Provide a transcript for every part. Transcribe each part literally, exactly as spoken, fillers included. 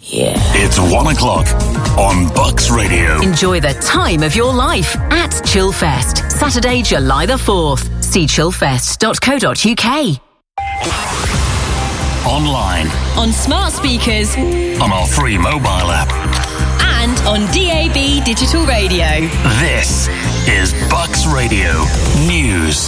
Yeah. It's one o'clock on Bucks Radio. Enjoy the time of your life at Chillfest, Saturday, July the fourth. See chillfest dot co dot uk. Online. On smart speakers. On our free mobile app. And on D A B digital radio. This is Bucks Radio News.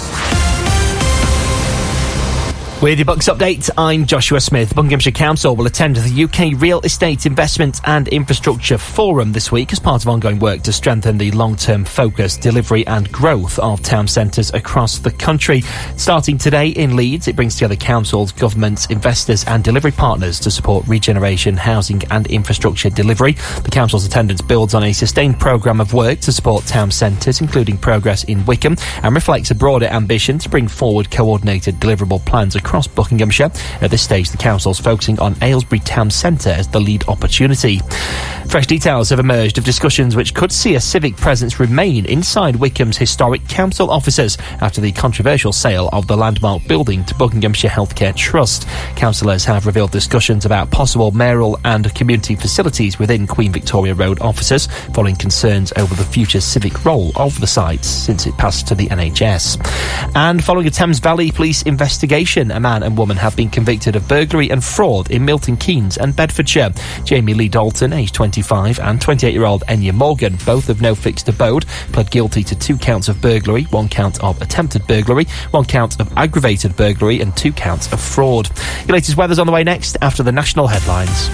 With your Bucks update, I'm Joshua Smith. Buckinghamshire Council will attend the U K Real Estate Investment and Infrastructure Forum this week as part of ongoing work to strengthen the long-term focus, delivery and growth of town centres across the country. Starting today in Leeds, it brings together councils, governments, investors and delivery partners to support regeneration, housing and infrastructure delivery. The council's attendance builds on a sustained programme of work to support town centres, including progress in Wickham, and reflects a broader ambition to bring forward coordinated deliverable plans across across Buckinghamshire. At this stage, the council's focusing on Aylesbury Town Centre as the lead opportunity. Fresh details have emerged of discussions which could see a civic presence remain inside Wickham's historic council offices after the controversial sale of the landmark building to Buckinghamshire Healthcare Trust. Councillors have revealed discussions about possible mayoral and community facilities within Queen Victoria Road offices, following concerns over the future civic role of the site since it passed to the N H S. And following a Thames Valley Police investigation, a man and woman have been convicted of burglary and fraud in Milton Keynes and Bedfordshire. Jamie Lee Dalton, aged twenty-five, and twenty-eight-year-old Enya Morgan, both of no fixed abode, pled guilty to two counts of burglary, one count of attempted burglary, one count of aggravated burglary and two counts of fraud. Your latest weather's on the way next after the national headlines.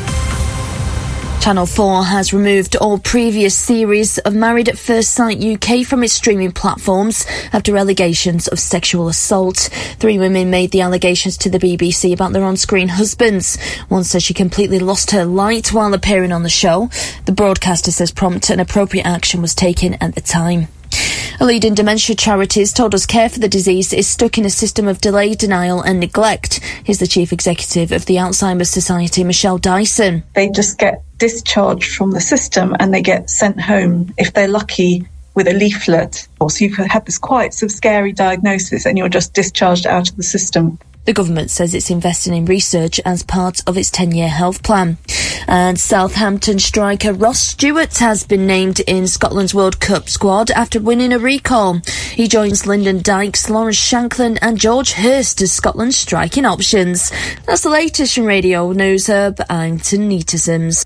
Channel four has removed all previous series of Married at First Sight U K from its streaming platforms after allegations of sexual assault. Three women made the allegations to the B B C about their on-screen husbands. One says she completely lost her light while appearing on the show. The broadcaster says prompt and appropriate action was taken at the time. A leading dementia charities told us care for the disease is stuck in a system of delay, denial and neglect. Here's the chief executive of the Alzheimer's Society, Michelle Dyson. They just get discharged from the system and they get sent home, if they're lucky, with a leaflet. So you've had this quite sort of scary diagnosis and you're just discharged out of the system. The government says it's investing in research as part of its ten-year health plan. And Southampton striker Ross Stewart has been named in Scotland's World Cup squad after winning a recall. He joins Lyndon Dykes, Lawrence Shanklin and George Hurst as Scotland's striking options. That's the latest from Radio News Hub. I'm Tanita Sims.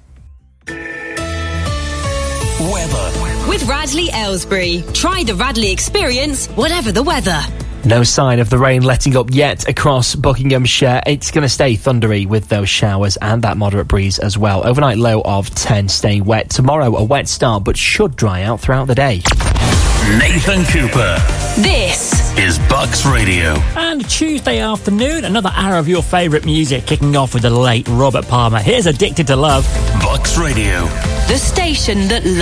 Weather. With Radley Aylesbury. Try the Radley experience, whatever the weather. No sign of the rain letting up yet across Buckinghamshire. It's going to stay thundery with those showers and that moderate breeze as well. Overnight low of ten, staying wet. Tomorrow a wet start but should dry out throughout the day. Nathan Cooper. This is Bucks Radio. And Tuesday afternoon, another hour of your favourite music kicking off with the late Robert Palmer. Here's Addicted to Love. Bucks Radio. The station that loves